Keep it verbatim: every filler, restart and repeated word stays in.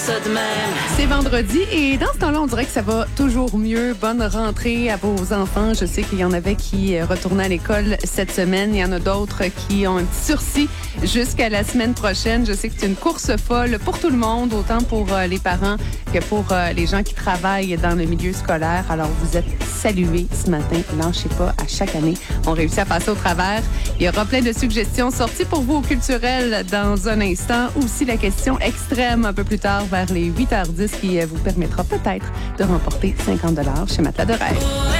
Ça de même. C'est vendredi et dans ce temps-là, on dirait que ça va toujours mieux. Bonne rentrée à vos enfants. Je sais qu'il y en avait qui retournaient à l'école cette semaine. Il y en a d'autres qui ont un petit sursis jusqu'à la semaine prochaine. Je sais que c'est une course folle pour tout le monde, autant pour les parents que pour les gens qui travaillent dans le milieu scolaire. Alors, vous êtes salués ce matin. Lâchez pas, à chaque année, on réussit à passer au travers. Il y aura plein de suggestions sorties pour vous au culturel dans un instant. Aussi, la question extrême un peu plus tard vers les huit heures dix qui vous permettra peut-être de remporter cinquante dollars chez Matelas de Rêve.